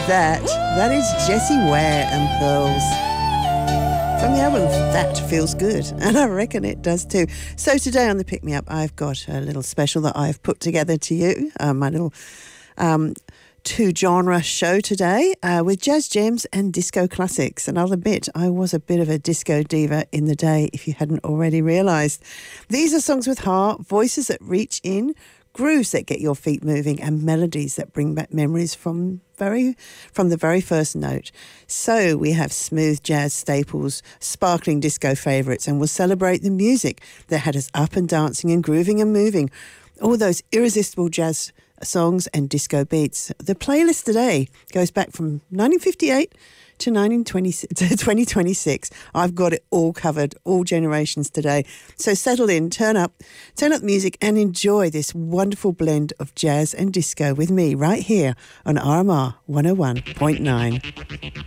That is Jessie Ware and Pearls from the album That Feels Good, and I reckon it does too. So today on the Pick Me Up, I've got a little special that I've put together to you, my little two-genre show today with jazz gems and disco classics. And I'll admit, I was a bit of a disco diva in the day, if you hadn't already realised. These are songs with heart, voices that reach in, grooves that get your feet moving, and melodies that bring back memories from the very first note. So we have smooth jazz staples, sparkling disco favourites, and we'll celebrate the music that had us up and dancing and grooving and moving. All those irresistible jazz songs and disco beats. The playlist today goes back from 1958 to 2026. I've got it all covered, all generations today. So settle in, turn up the music and enjoy this wonderful blend of jazz and disco with me right here on RMR 101.9.